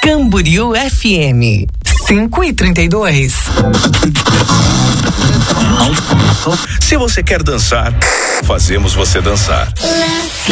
Camboriú FM 5:32. Se você quer dançar, fazemos você dançar.